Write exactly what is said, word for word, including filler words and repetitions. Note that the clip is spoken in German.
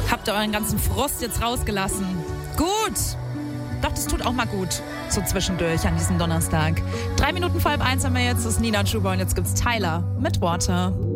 Habt ihr euren ganzen Frust jetzt rausgelassen? Gut. Doch, das tut auch mal gut. So zwischendurch an diesem Donnerstag. Drei Minuten vor halb eins haben wir jetzt. Das ist Nina Chuba und jetzt gibt's Tyler mit Water.